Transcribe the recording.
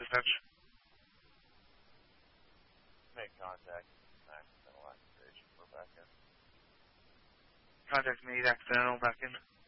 message. Make contact. Accidental activation. We're back in. Contact made accidental back in.